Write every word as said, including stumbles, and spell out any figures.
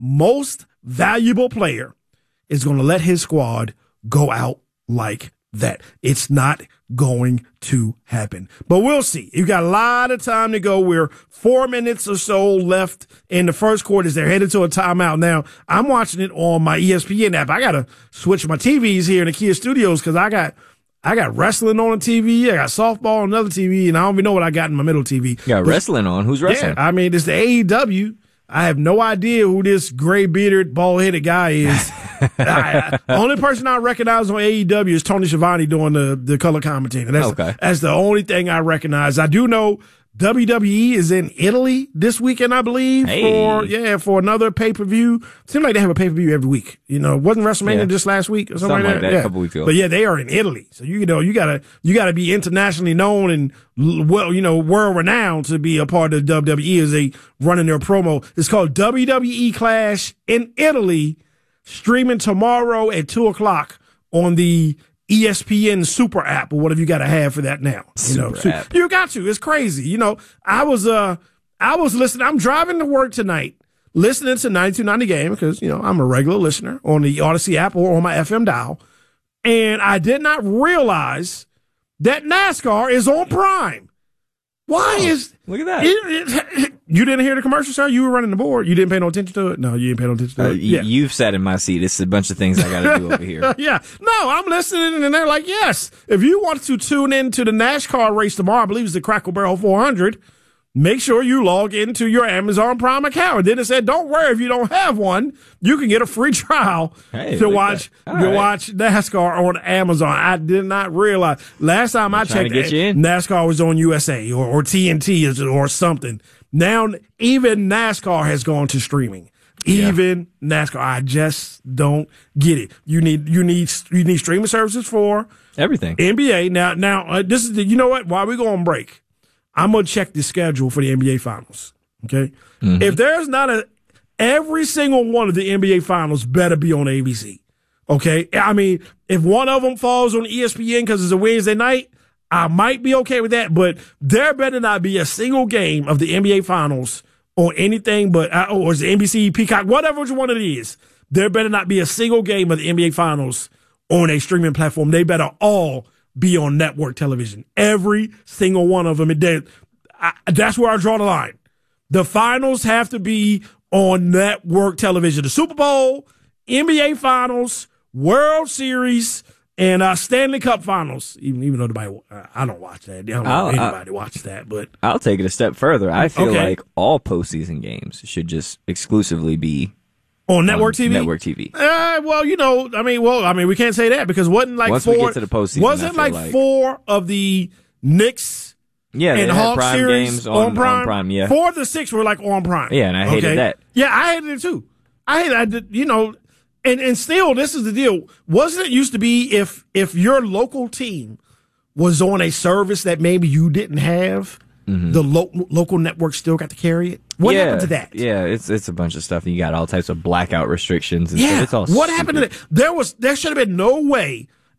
most valuable player is going to let his squad go out like that. It's not going to happen. But we'll see. You got a lot of time to go. We're four minutes or so left in the first quarter as they're headed to a timeout. Now, I'm watching it on my E S P N app. I got to switch my T Vs here in the Kia Studios because I got I got wrestling on the T V. I got softball on another T V, and I don't even know what I got in my middle T V. You got but, wrestling on? Who's wrestling? Yeah, I mean, it's the A E W. I have no idea who this gray-bearded, bald-headed guy is. I, I, only person I recognize on A E W is Tony Schiavone doing the, the color commentating. That's, okay. that's the only thing I recognize. I do know W W E is in Italy this weekend, I believe, hey. for yeah for another pay-per-view. Seems like they have a pay-per-view every week. You know, wasn't WrestleMania yeah. just last week or something, something like that? that? Yeah. Yeah. A couple weeks ago. But yeah, they are in Italy, so you know you gotta you gotta be internationally known and well, you know, world renowned to be a part of W W E as they running their promo. It's called W W E Clash in Italy, streaming tomorrow at two o'clock on the E S P N Super app or whatever you got to have for that now. You know, Super app. You got to. It's crazy. You know, I was uh I was listening. I'm driving to work tonight, listening to ninety-two ninety Game because you know I'm a regular listener on the Odyssey app or on my F M dial, and I did not realize that NASCAR is on Prime. Why oh, is look at that? It, it, you didn't hear the commercial, sir? You were running the board. You didn't pay no attention to it. No, you didn't pay no attention to uh, it. y- Yeah. You've sat in my seat. It's a bunch of things I got to do over here. Yeah. No, I'm listening, and they're like, yes, if you want to tune in to the NASCAR race tomorrow, I believe it's the Crackle Barrel four hundred, make sure you log into your Amazon Prime account. And then it said, don't worry, if you don't have one, you can get a free trial hey, to like watch to right. watch NASCAR on Amazon. I did not realize. Last time I checked, get you in? NASCAR was on U S A or, or T N T or something. Now, even NASCAR has gone to streaming. Even yeah. NASCAR, I just don't get it. You need you need you need streaming services for everything. N B A. Now, now uh, this is the, you know what? While we go on break, I'm gonna check the schedule for the N B A Finals. Okay, mm-hmm. If there's not a every single one of the N B A Finals better be on A B C. Okay, I mean, if one of them falls on E S P N because it's a Wednesday night, I might be okay with that. But there better not be a single game of the N B A Finals on anything but uh, or it's N B C, Peacock, whatever one it is. There better not be a single game of the N B A Finals on a streaming platform. They better all be on network television. Every single one of them. It, I, that's where I draw the line. The finals have to be on network television. The Super Bowl, N B A Finals, World Series, and uh, Stanley Cup Finals. Even even though nobody, uh, I don't watch that. I don't know if anybody watches that. But I'll take it a step further. I feel okay. like all postseason games should just exclusively be on network on T V. Network T V. Uh, well, you know, I mean, well, I mean, we can't say that because wasn't like once four, we get to the postseason, wasn't like, like four of the Knicks. Yeah, and Hawks Prime series games on, on Prime. on Prime. Yeah, four of the six were like on Prime. Yeah, and I hated okay? that. Yeah, I hated it too. I hated, I did, you know, and and still, this is the deal. Wasn't it used to be if if your local team was on a service that maybe you didn't have, mm-hmm. the lo- local network still got to carry it? What yeah, happened to that? Yeah, it's it's a bunch of stuff. You got all types of blackout restrictions. And yeah, stuff. It's all what stupid. happened to that? There was there should have been no way